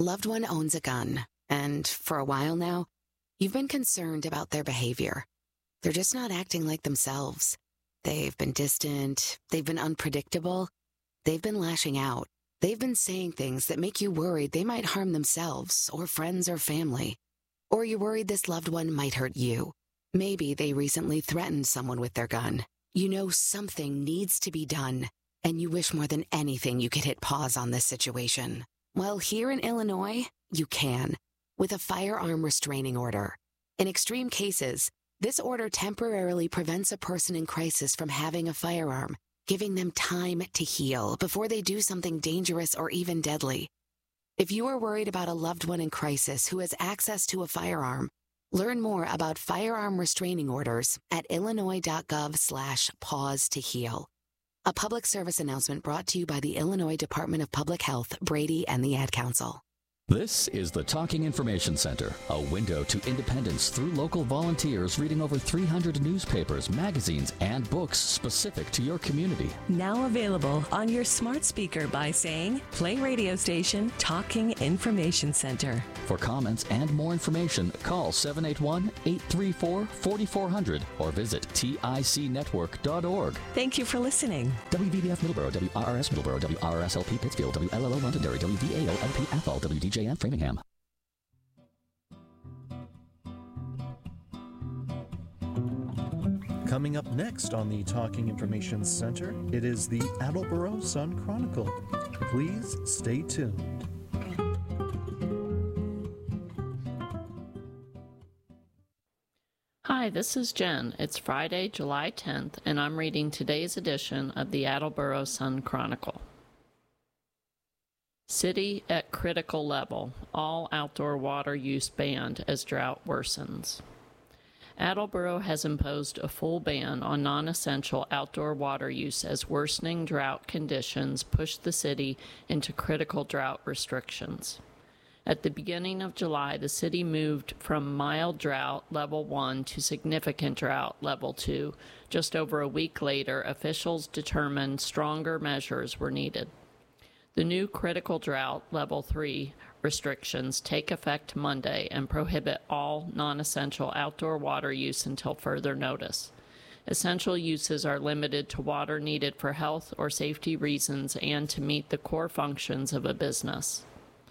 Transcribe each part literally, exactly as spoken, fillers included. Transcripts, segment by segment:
A loved one owns a gun, and for a while now, you've been concerned about their behavior. They're just not acting like themselves. They've been distant, they've been unpredictable, they've been lashing out. They've been saying things that make you worried they might harm themselves or friends or family. Or you're worried this loved one might hurt you. Maybe they recently threatened someone with their gun. You know something needs to be done, and you wish more than anything you could hit pause on this situation. Well, here in Illinois, you can, with a firearm restraining order. In extreme cases, this order temporarily prevents a person in crisis from having a firearm, giving them time to heal before they do something dangerous or even deadly. If you are worried about a loved one in crisis who has access to a firearm, learn more about firearm restraining orders at illinois.gov slash pause to heal. A public service announcement brought to you by the Illinois Department of Public Health, Brady, and the Ad Council. This is the Talking Information Center, a window to independence through local volunteers reading over three hundred newspapers, magazines, and books specific to your community. Now available on your smart speaker by saying, play radio station Talking Information Center. For comments and more information, call seven eight one, eight three four, four four zero zero or visit tic network dot org. Thank you for listening. W V B F Middleborough, W R R S Middleborough, W R R S L P Pittsfield, W L L O Londonderry, W V A O L P Athol, W D J M Framingham. Coming up next on the Talking Information Center, it is the Attleboro Sun Chronicle. Please stay tuned. Hi, this is Jen. It's Friday, July tenth, and I'm reading today's edition of the Attleboro Sun Chronicle. City at critical level. All outdoor water use banned as drought worsens. Attleboro has imposed a full ban on non-essential outdoor water use as worsening drought conditions push the city into critical drought restrictions. At the beginning of July, the city moved from mild drought level one to significant drought level two. Just over a week later, officials determined stronger measures were needed. The new critical drought level three restrictions take effect Monday and prohibit all non-essential outdoor water use until further notice. Essential uses are limited to water needed for health or safety reasons and to meet the core functions of a business.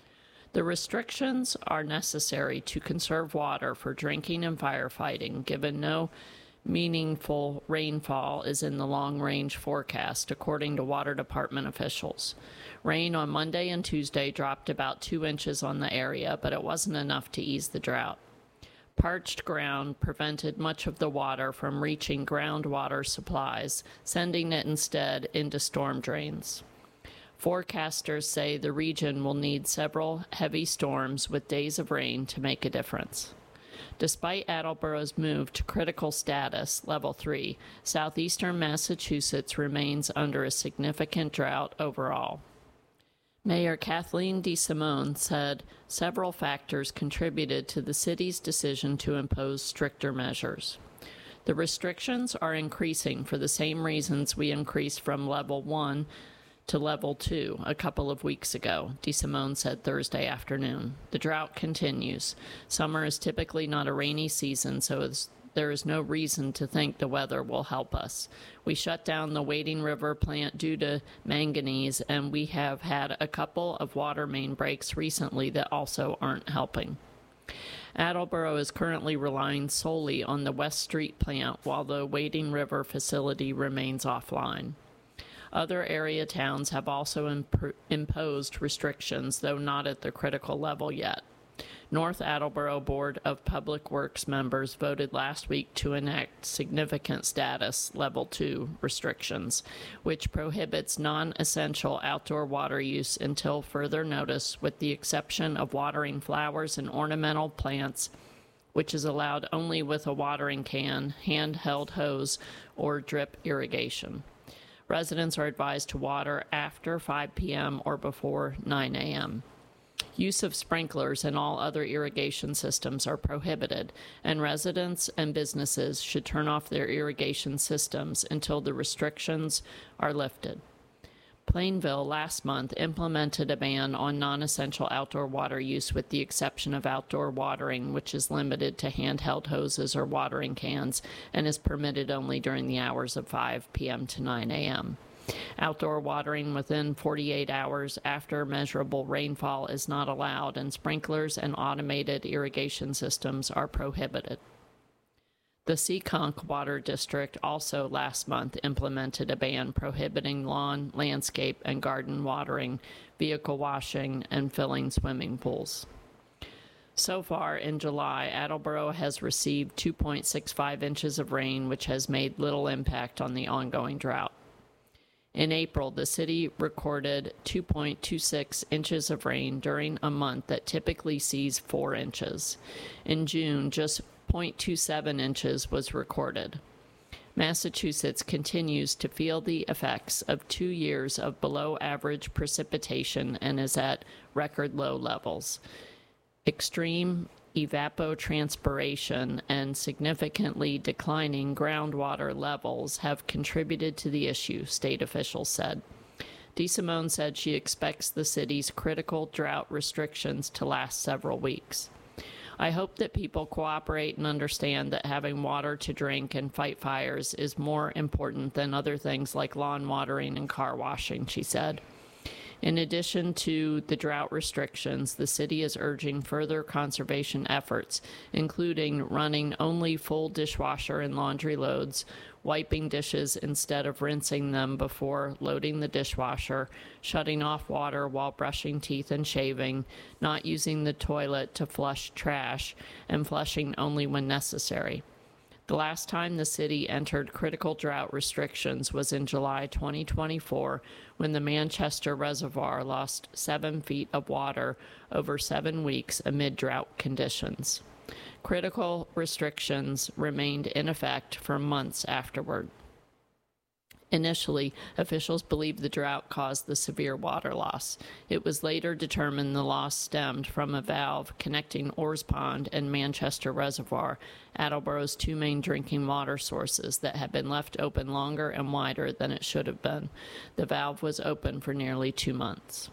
The restrictions are necessary to conserve water for drinking and firefighting, given no meaningful rainfall is in the long-range forecast, according to Water Department officials. Rain on Monday and Tuesday dropped about two inches on the area, but it wasn't enough to ease the drought. Parched ground prevented much of the water from reaching groundwater supplies, sending it instead into storm drains. Forecasters say the region will need several heavy storms with days of rain to make a difference. Despite Attleboro's move to critical status, level three, southeastern Massachusetts remains under a significant drought overall. Mayor Kathleen DeSimone said several factors contributed to the city's decision to impose stricter measures. The restrictions are increasing for the same reasons we increased from level one to level two a couple of weeks ago, DeSimone said Thursday afternoon. The drought continues. Summer is typically not a rainy season, so it's, there is no reason to think the weather will help us. We shut down the Wading River plant due to manganese, and we have had a couple of water main breaks recently that also aren't helping. Attleboro is currently relying solely on the West Street plant while the Wading River facility remains offline. Other area towns have also imp- imposed restrictions, though not at the critical level yet. North Attleboro Board of Public Works members voted last week to enact significant status level two restrictions, which prohibits non-essential outdoor water use until further notice, with the exception of watering flowers and ornamental plants, which is allowed only with a watering can, handheld hose, or drip irrigation. Residents are advised to water after five p.m. or before nine a.m. Use of sprinklers and all other irrigation systems are prohibited, and residents and businesses should turn off their irrigation systems until the restrictions are lifted. Plainville last month implemented a ban on non-essential outdoor water use with the exception of outdoor watering, which is limited to handheld hoses or watering cans and is permitted only during the hours of five p.m. to nine a.m. Outdoor watering within forty-eight hours after measurable rainfall is not allowed, and sprinklers and automated irrigation systems are prohibited. The Seekonk Water District also last month implemented a ban prohibiting lawn, landscape, and garden watering, vehicle washing, and filling swimming pools. So far in July, Attleboro has received two point six five inches of rain, which has made little impact on the ongoing drought. In April, the city recorded two point two six inches of rain during a month that typically sees four inches. In June, just zero point two seven inches was recorded. Massachusetts continues to feel the effects of two years of below-average precipitation and is at record low levels. Extreme evapotranspiration and significantly declining groundwater levels have contributed to the issue, state officials said. DeSimone said she expects the city's critical drought restrictions to last several weeks. I hope that people cooperate and understand that having water to drink and fight fires is more important than other things like lawn watering and car washing, she said. In addition to the drought restrictions, the city is urging further conservation efforts, including running only full dishwasher and laundry loads, wiping dishes instead of rinsing them before loading the dishwasher, shutting off water while brushing teeth and shaving, not using the toilet to flush trash, and flushing only when necessary. The last time the city entered critical drought restrictions was in July twenty twenty-four, when the Manchester Reservoir lost seven feet of water over seven weeks amid drought conditions. Critical restrictions remained in effect for months afterward. Initially, officials believed the drought caused the severe water loss. It was later determined the loss stemmed from a valve connecting Orrs Pond and Manchester Reservoir, Attleboro's two main drinking water sources, that had been left open longer and wider than it should have been. The valve was open for nearly two months.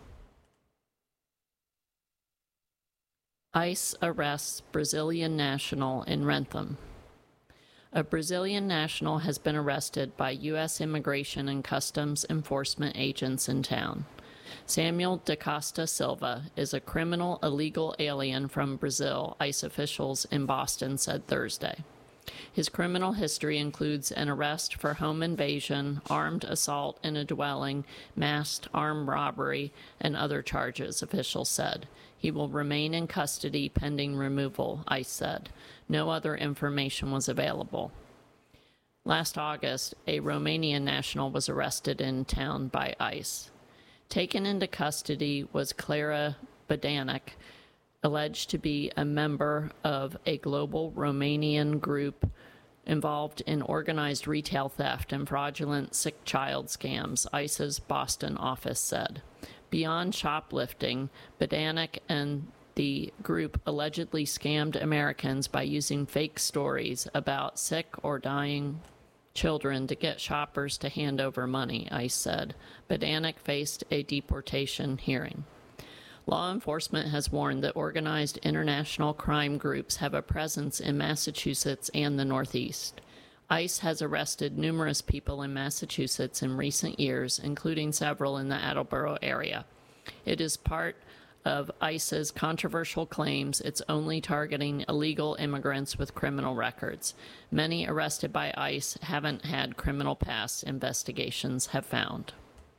ICE arrests Brazilian national in Rentham. A Brazilian national has been arrested by U S Immigration and Customs Enforcement agents in town. Samuel da Costa Silva is a criminal illegal alien from Brazil, ICE officials in Boston said Thursday. His criminal history includes an arrest for home invasion, armed assault in a dwelling, masked armed robbery, and other charges, officials said. He will remain in custody pending removal, ICE said. No other information was available. Last August, a Romanian national was arrested in town by ICE. Taken into custody was Clara Badanic, alleged to be a member of a global Romanian group involved in organized retail theft and fraudulent sick child scams, ICE's Boston office said. Beyond shoplifting, Badanic and the group allegedly scammed Americans by using fake stories about sick or dying children to get shoppers to hand over money, ICE said. Badanic faced a deportation hearing. Law enforcement has warned that organized international crime groups have a presence in Massachusetts and the Northeast. ICE has arrested numerous people in Massachusetts in recent years, including several in the Attleboro area. It is part of ICE's controversial claims it's only targeting illegal immigrants with criminal records. Many arrested by ICE haven't had criminal past, investigations have found.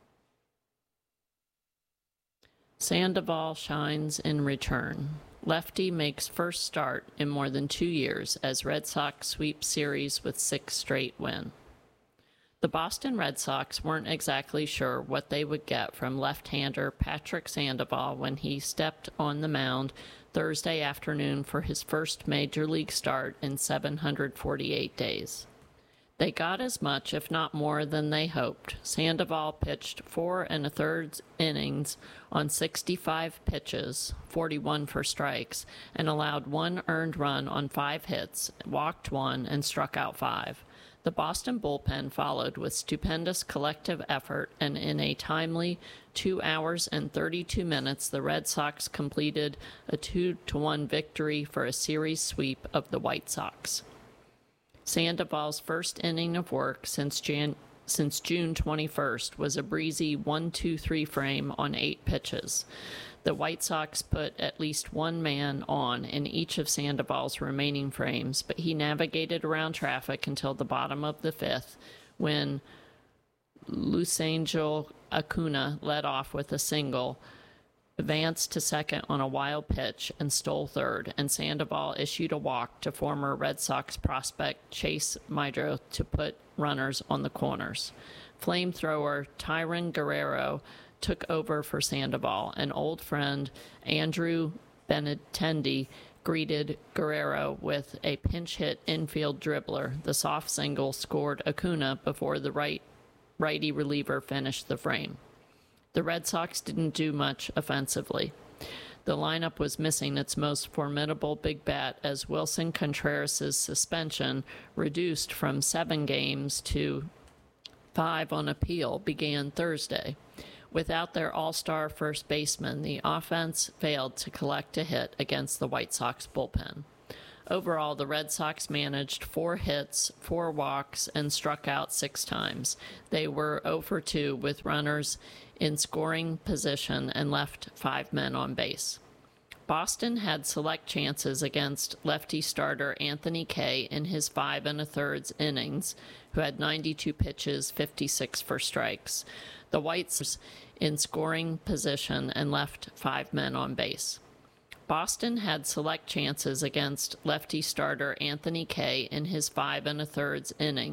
Sandoval shines in return. Lefty makes first start in more than two years as Red Sox sweep series with six straight win. The Boston Red Sox weren't exactly sure what they would get from left-hander Patrick Sandoval when he stepped on the mound Thursday afternoon for his first major league start in seven hundred forty-eight days. They got as much, if not more, than they hoped. Sandoval pitched four and a third innings on sixty-five pitches, forty-one for strikes, and allowed one earned run on five hits, walked one, and struck out five. The The Boston bullpen followed with stupendous collective effort, and in a timely two hours and thirty-two minutes, the Red Sox completed a two to one victory for a series sweep of the White Sox. Sandoval's first inning of work since Jan- since June twenty-first was a breezy one two three frame on eight pitches. The White Sox put at least one man on in each of Sandoval's remaining frames, but he navigated around traffic until the bottom of the fifth, when Luisangel Acuna led off with a single, advanced to second on a wild pitch, and stole third, and Sandoval issued a walk to former Red Sox prospect Chase Meidro to put runners on the corners. Flamethrower Tyron Guerrero took over for Sandoval, and old friend Andrew Benintendi greeted Guerrero with a pinch-hit infield dribbler. The soft single scored Acuna before the right righty reliever finished the frame. The Red Sox didn't do much offensively. The lineup was missing its most formidable big bat as Wilson Contreras' suspension, reduced from seven games to five on appeal, began Thursday. Without their all-star first baseman, the offense failed to collect a hit against the White Sox bullpen. Overall, the Red Sox managed four hits, four walks, and struck out six times. They were oh for two with runners in scoring position and left five men on base. Boston had select chances against lefty starter Anthony Kay in his five and a thirds innings, who had ninety-two pitches, fifty-six for strikes. The Whites in scoring position and left five men on base. Boston had select chances against lefty starter Anthony Kay in his five and a thirds innings,